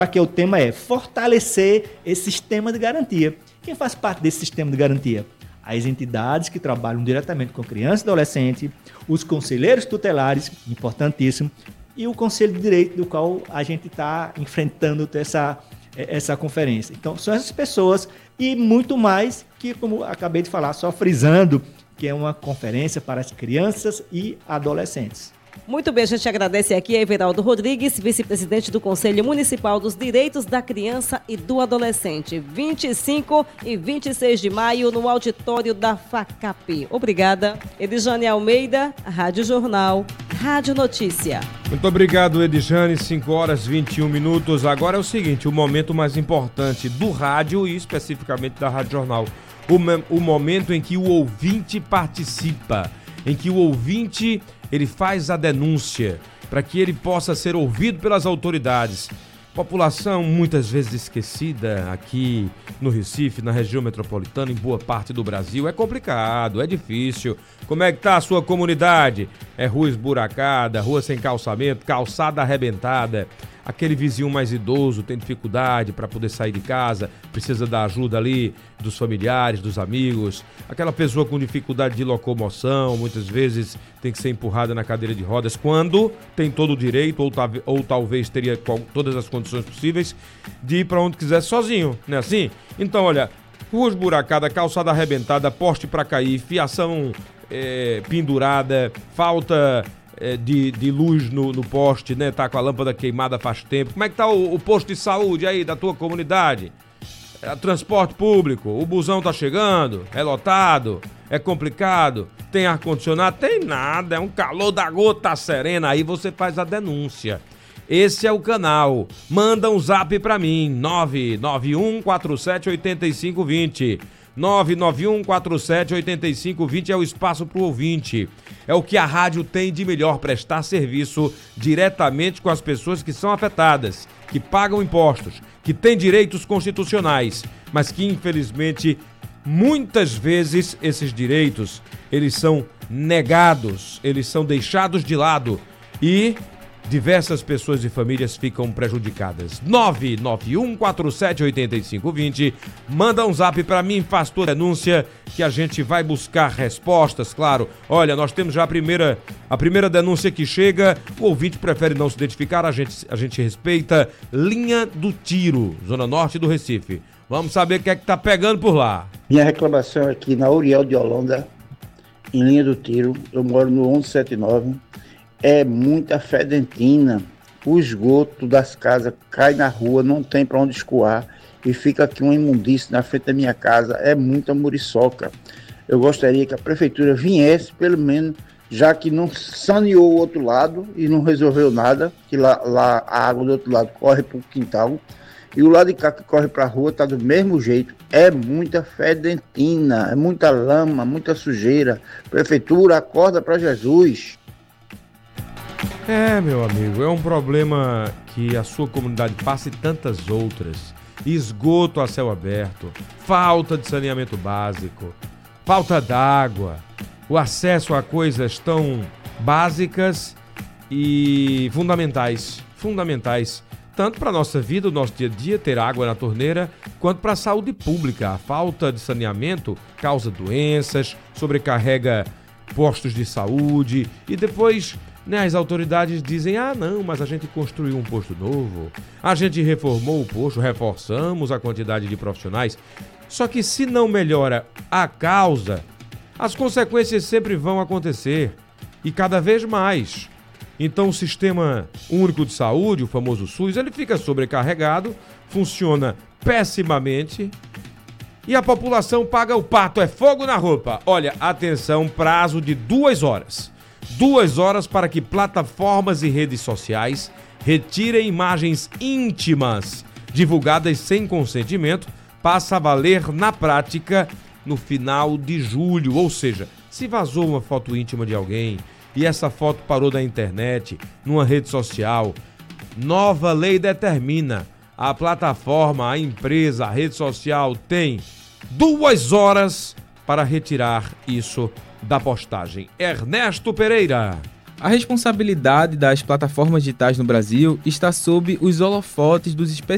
Aqui o tema é fortalecer esse sistema de garantia. Quem faz parte desse sistema de garantia? As entidades que trabalham diretamente com criança e adolescente, os conselheiros tutelares, importantíssimo, e o Conselho de Direito, do qual a gente está enfrentando essa conferência. Então, são essas pessoas e muito mais que, como acabei de falar, só frisando, que é uma conferência para as crianças e adolescentes. Muito bem, a gente agradece aqui a Everaldo Rodrigues, vice-presidente do Conselho Municipal dos Direitos da Criança e do Adolescente, 25 e 26 de maio, no auditório da FACAP. Obrigada. Edjane Almeida, Rádio Jornal, Rádio Notícia. Muito obrigado, Edjane, 5h21. Agora é o seguinte, o momento mais importante do rádio e especificamente da Rádio Jornal. O momento em que o ouvinte participa, em que o ouvinte ele faz a denúncia para que ele possa ser ouvido pelas autoridades. População muitas vezes esquecida aqui no Recife, na região metropolitana, em boa parte do Brasil. É complicado, é difícil. Como é que tá a sua comunidade? É rua esburacada, rua sem calçamento, calçada arrebentada. Aquele vizinho mais idoso tem dificuldade para poder sair de casa, precisa da ajuda ali dos familiares, dos amigos. Aquela pessoa com dificuldade de locomoção, muitas vezes tem que ser empurrada na cadeira de rodas, quando tem todo o direito, ou talvez teria todas as condições possíveis, de ir para onde quiser sozinho, não é assim? Então, olha, rua esburacada, calçada arrebentada, poste para cair, fiação pendurada, falta de luz no poste, né? Tá com a lâmpada queimada faz tempo. Como é que tá o posto de saúde aí da tua comunidade? Transporte público, o busão tá chegando, é lotado, é complicado, tem ar-condicionado? Tem nada, é um calor da gota serena, aí você faz a denúncia. Esse é o canal. Manda um zap pra mim, 991478520. 991478520 é o espaço pro ouvinte. É o que a rádio tem de melhor, prestar serviço diretamente com as pessoas que são afetadas, que pagam impostos, que têm direitos constitucionais, mas que infelizmente muitas vezes esses direitos eles são negados, eles são deixados de lado e diversas pessoas e famílias ficam prejudicadas. 991478520. Manda um zap para mim, faz tua denúncia que a gente vai buscar respostas, claro. Olha, nós temos já a primeira denúncia que chega. O ouvinte prefere não se identificar, a gente respeita. Linha do Tiro, zona norte do Recife. Vamos saber o que é que tá pegando por lá. Minha reclamação é aqui na Uriel de Holanda, em Linha do Tiro. Eu moro no 1179. É muita fedentina, o esgoto das casas cai na rua, não tem para onde escoar e fica aqui uma imundície na frente da minha casa, é muita muriçoca. Eu gostaria que a prefeitura viesse, pelo menos, já que não saneou o outro lado e não resolveu nada, que lá a água do outro lado corre para o quintal e o lado de cá que corre para a rua está do mesmo jeito. É muita fedentina, é muita lama, muita sujeira. Prefeitura, acorda para Jesus. Meu amigo, é um problema que a sua comunidade passa e tantas outras. Esgoto a céu aberto, falta de saneamento básico, falta d'água, o acesso a coisas tão básicas e fundamentais, tanto para a nossa vida, o nosso dia a dia, ter água na torneira, quanto para a saúde pública. A falta de saneamento causa doenças, sobrecarrega postos de saúde e depois, né, as autoridades dizem, não, mas a gente construiu um posto novo, a gente reformou o posto, reforçamos a quantidade de profissionais. Só que se não melhora a causa, as consequências sempre vão acontecer e cada vez mais. Então o Sistema Único de Saúde, o famoso SUS, ele fica sobrecarregado, funciona pessimamente e a população paga o pato, é fogo na roupa. Olha, atenção, prazo de 2 horas. 2 horas para que plataformas e redes sociais retirem imagens íntimas divulgadas sem consentimento, passa a valer na prática no final de julho. Ou seja, se vazou uma foto íntima de alguém e essa foto parou na internet, numa rede social, nova lei determina, a plataforma, a empresa, a rede social tem 2 horas para retirar isso da postagem. Ernesto Pereira. A responsabilidade das plataformas digitais no Brasil está sob os holofotes dos especialistas